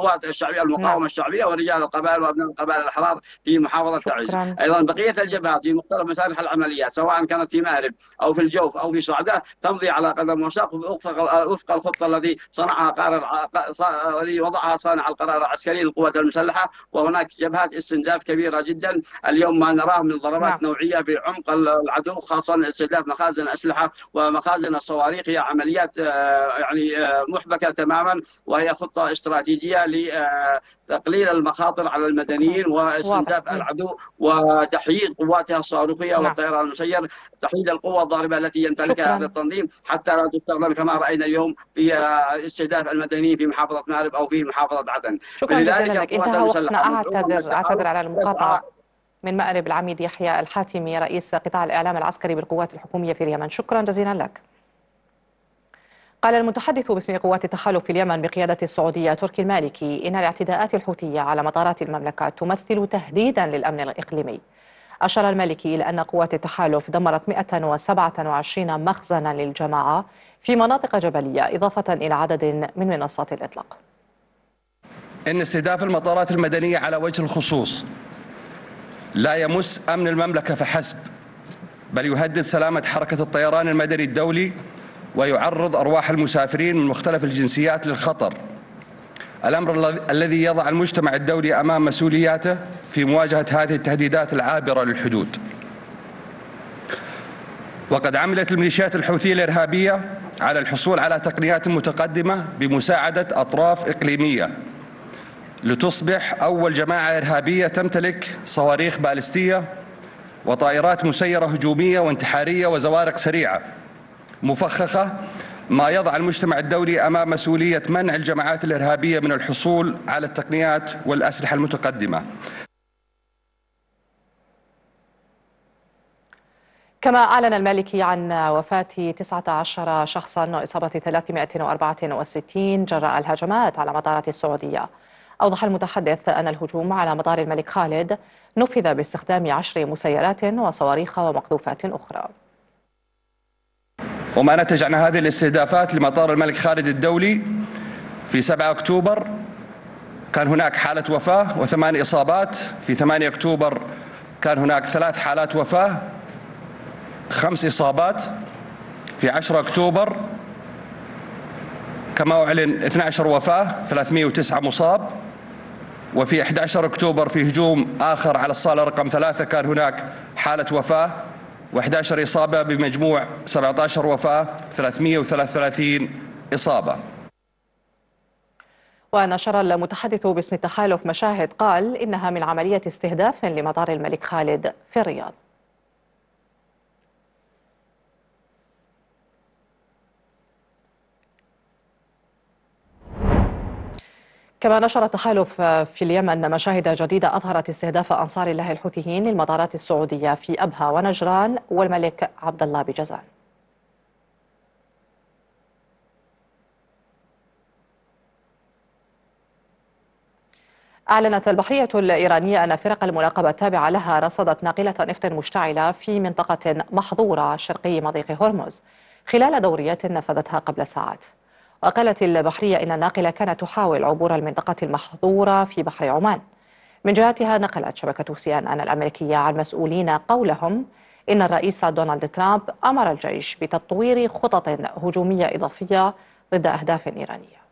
القوات الشعبية نعم. المقاومة الشعبية ورجال القبائل وأبناء القبائل الأحرار في محافظة تعز. شكرا. أيضا بقية الجبهات في مختلف مسارح العمليات سواء كانت في مأرب أو في الجوف أو في صعدة تمضي على قدم وساق وفق الخطة الذي الذي وضعها صانع القرار العسكري للقوات المسلحة. وهناك جبهات استنزاف كبيرة جدا اليوم ما نراه من نعم. ضربات نوعية في عمق العدو، خاصة استهداف مخازن الأسلحة ومخازن الصواريخ. هي عمليات محبكة تماما، وهي خطة استراتيجية لتقليل المخاطر على المدنيين واضح. واستنزاف العدو وتحييد قواتها الصاروخية نعم. والطيران المسير، تحييد القوة الضاربة التي يمتلكها هذا شكرا. التنظيم حتى لا تستخدم كما رأينا اليوم في استهداف المدنيين في محافظة مأرب أو في محافظة عدن. شكرا جزيلا فلذلك لك، القوات انتهى وقتنا. المسلحة مدعومة من أعتذر التحالف على تسعى. المقاطعة. من مأرب العميد يحيى الحاتمي رئيس قطاع الإعلام العسكري بالقوات الحكومية في اليمن، شكرا جزيلا لك. قال المتحدث باسم قوات التحالف في اليمن بقيادة السعودية تركي المالكي إن الاعتداءات الحوثية على مطارات المملكة تمثل تهديدا للأمن الإقليمي. أشار المالكي إلى أن قوات التحالف دمرت 127 مخزنا للجماعة في مناطق جبلية، إضافة إلى عدد من منصات الإطلاق. إن استهداف المطارات المدنية على وجه الخصوص لا يمس أمن المملكة فحسب، بل يهدد سلامة حركة الطيران المدني الدولي ويعرض أرواح المسافرين من مختلف الجنسيات للخطر، الأمر الذي يضع المجتمع الدولي أمام مسؤولياته في مواجهة هذه التهديدات العابرة للحدود. وقد عملت الميليشيات الحوثية الإرهابية على الحصول على تقنيات متقدمة بمساعدة أطراف إقليمية لتصبح أول جماعة إرهابية تمتلك صواريخ باليستية وطائرات مسيرة هجومية وانتحارية وزوارق سريعة مفخخة، ما يضع المجتمع الدولي أمام مسؤولية منع الجماعات الإرهابية من الحصول على التقنيات والأسلحة المتقدمة. كما أعلن المالكي عن وفاة 19 شخصا وإصابة 364 جراء الهجمات على مطارات السعودية. أوضح المتحدث أن الهجوم على مطار الملك خالد نفذ باستخدام 10 مسيرات وصواريخ ومقذوفات أخرى. وما نتج عن هذه الاستهدافات لمطار الملك خالد الدولي في 7 أكتوبر كان هناك حالة وفاة و8 إصابات، في 8 أكتوبر كان هناك 3 حالات وفاة 5 إصابات، في 10 أكتوبر كما أعلن 12 وفاة 309 مصاب، وفي 11 أكتوبر في هجوم آخر على الصالة رقم 3 كان هناك حالة وفاة و11 إصابة، بمجموع 17 وفاة 333 إصابة. ونشر المتحدث باسم التحالف مشاهد قال إنها من عملية استهداف لمطار الملك خالد في الرياض. كما نشر التحالف في اليمن مشاهد جديدة أظهرت استهداف أنصار الله الحوثيين للمطارات السعودية في أبها ونجران والملك عبد الله بجازان. أعلنت البحرية الإيرانية أن فرق المراقبة التابعة لها رصدت ناقلة نفط مشتعلة في منطقة محظورة شرقي مضيق هرمز خلال دوريات نفذتها قبل ساعات. وقالت البحرية إن الناقلة كانت تحاول عبور المنطقة المحظورة في بحر عمان. من جهتها نقلت شبكة CNN الأمريكية عن مسؤولين قولهم إن الرئيس دونالد ترامب أمر الجيش بتطوير خطط هجومية إضافية ضد أهداف إيرانية.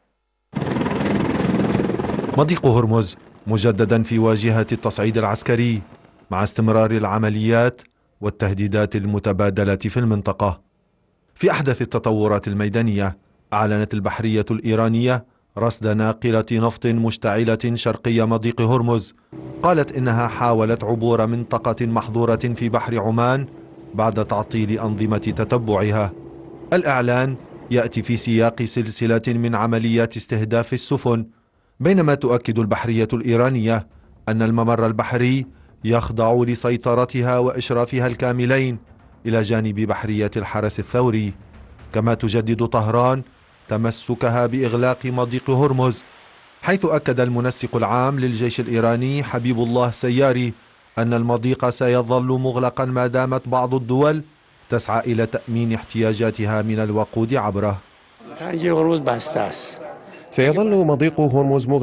مضيق هرمز مجددا في واجهة التصعيد العسكري مع استمرار العمليات والتهديدات المتبادلة في المنطقة. في أحدث التطورات الميدانية أعلنت البحرية الإيرانية رصد ناقلة نفط مشتعلة شرقي مضيق هرمز. قالت إنها حاولت عبور منطقة محظورة في بحر عمان بعد تعطيل أنظمة تتبعها. الإعلان يأتي في سياق سلسلة من عمليات استهداف السفن، بينما تؤكد البحرية الإيرانية أن الممر البحري يخضع لسيطرتها وإشرافها الكاملين إلى جانب بحرية الحرس الثوري. كما تجدد طهران تمسكها بإغلاق مضيق هرمز، حيث أكد المنسق العام للجيش الإيراني حبيب الله سياري أن المضيق سيظل مغلقا ما دامت بعض الدول تسعى إلى تأمين احتياجاتها من الوقود عبره. سيظل مضيق هرمز